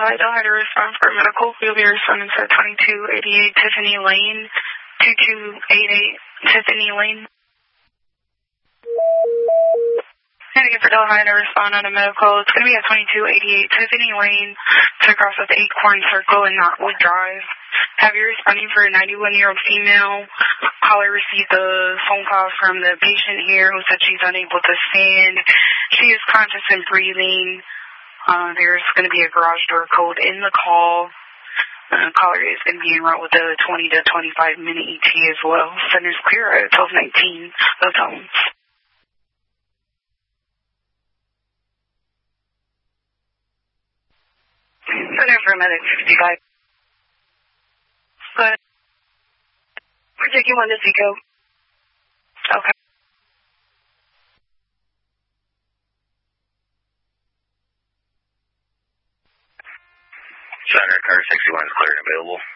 Delhi. Delhi to respond for medical. We'll be responding to 2288 Tiffany Lane. 2288 Tiffany Lane. Going to get for Delhi to respond on a medical. It's going to be at 2288 Tiffany Lane to cross at the Acorn Circle and Knotwood Drive. Have you responding for a 91-year-old female. Caller received a phone call from the patient here who said she's unable to stand. She is conscious and breathing. There's going to be a garage door code in the call. Caller is going to be en route with a 20 to 25 minute ET as well. Center's clear at 1219 of tones. Center for medic 55. Good. We're taking one to Zico. Okay. Center car 61 is clear and available.